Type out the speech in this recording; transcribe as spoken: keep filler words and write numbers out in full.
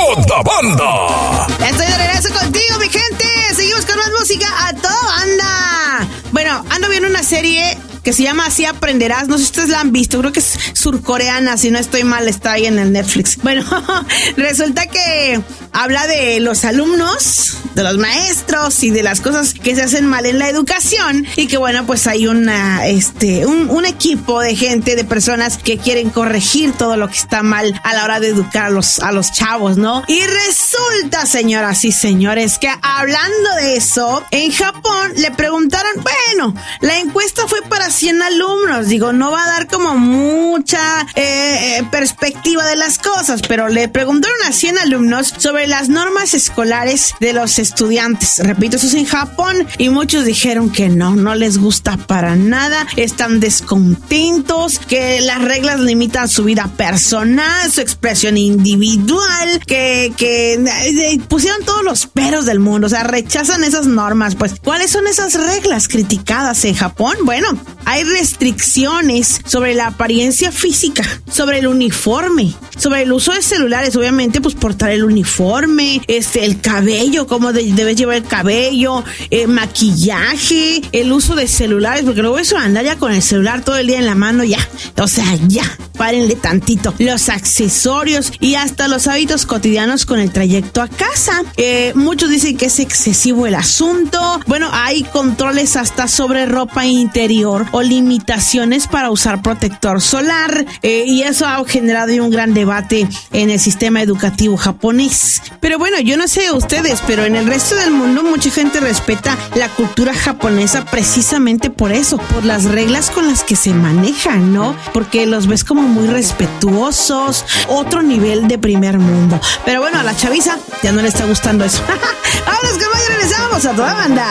toda banda. Estoy de regreso contigo, mi gente. Seguimos con más música a toda banda. Bueno, ando viendo una serie que se llama Así Aprenderás. No sé si ustedes la han visto, creo que es surcoreana, si no estoy mal, está ahí en el Netflix. Bueno, resulta que habla de los alumnos, de los maestros y de las cosas que se hacen mal en la educación, y que bueno, pues hay una, este, un, un equipo de gente, de personas que quieren corregir todo lo que está mal a la hora de educar a los, a los chavos, ¿no? Y resulta, señoras y señores, que hablando de eso, en Japón le preguntaron, bueno, la encuesta fue para cien alumnos, digo, no va a dar como mucha eh, perspectiva de las cosas, pero le preguntaron a cien alumnos sobre las normas escolares de los estudiantes. Repito, eso es en Japón, y muchos dijeron que no, no les gusta para nada, están descontentos, que las reglas limitan su vida personal, su expresión individual, que, que eh, pusieron todos los peros del mundo, o sea, rechazan esas normas. Pues, ¿cuáles son esas reglas criticadas en Japón? Bueno, hay restricciones sobre la apariencia física, sobre el uniforme, sobre el uso de celulares, obviamente, pues portar el uniforme, este, el cabello, cómo de, debes llevar el cabello, eh, maquillaje, el uso de celulares, porque luego eso andar ya con el celular todo el día en la mano, ya, o sea, ya, párenle tantito. Los accesorios y hasta los hábitos cotidianos con el trayecto a casa. Eh, muchos dicen que es excesivo el asunto. Bueno, hay controles hasta sobre ropa interior o limitaciones para usar protector solar, eh, y eso ha generado un gran debate en el sistema educativo japonés. Pero bueno, yo no sé ustedes, pero en el resto del mundo mucha gente respeta la cultura japonesa precisamente por eso, por las reglas con las que se manejan, ¿no? Porque los ves como muy respetuosos, otro nivel de primer mundo. Pero bueno, a la chaviza ya no le está gustando eso. Vámonos, que vaya, regresamos a toda banda.